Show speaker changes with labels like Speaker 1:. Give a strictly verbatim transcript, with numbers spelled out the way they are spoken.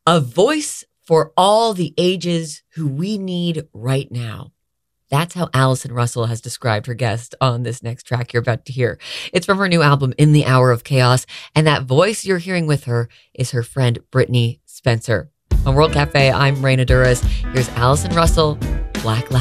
Speaker 1: A voice for all the ages who we need right now. That's how Allison Russell has described her guest on this next track you're about to hear. It's from her new album, In the Hour of Chaos. And that voice you're hearing with her is her friend, Brittney Spencer. On World Cafe, I'm Raina Douras. Here's Allison Russell, Black Lives